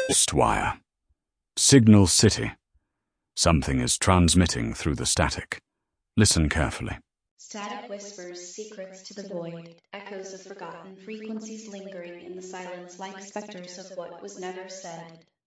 Wire. Signal City. Something is transmitting through the static. Listen carefully. Static whispers secrets to the void, echoes of forgotten frequencies lingering in the silence like specters of what was never said.